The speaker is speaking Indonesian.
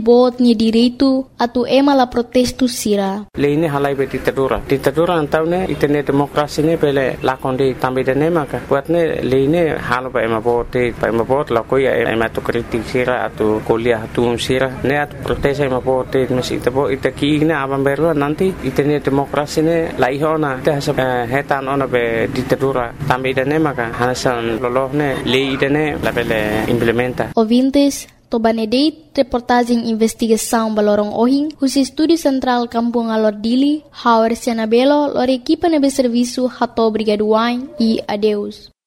bot ni direito atu ema la protestu sira. Le ini halai be ditadura. Ditadura antau ne itene demokrasi ne pele lakon di tambi dene maka. Buat ne le ini halu ba ema bot la koya ema tu kritik sira atu kuliah tu sira. Ne atu protes ema bot mes ita ki ne abang berwa nanti itene demokrasi ne la ihona ita hasab hetan ona be ditadura tambi dene maka hanasan loloh ne le idene la pele implementa. Ouvintes, Tobanedeit, reportagem investigação Balorong Ohing, os Estúdio Central Kampung Alordili, Hauer Senabelo, lor equipa nebe serviço Hato Brigaduain e adeus.